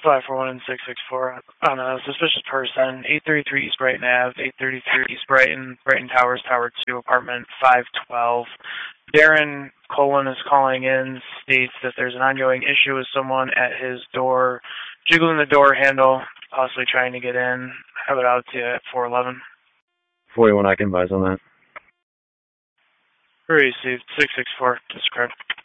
541 and 664 on a suspicious person, 833 East Brighton Ave, 833 East Brighton, Brighton Towers, Tower 2, apartment 512. Darren Colin is calling in, states that there's an ongoing issue with someone at his door, jiggling the door handle, possibly trying to get in. Have it out to you at 411. 41, I can advise on that. Received 664, described.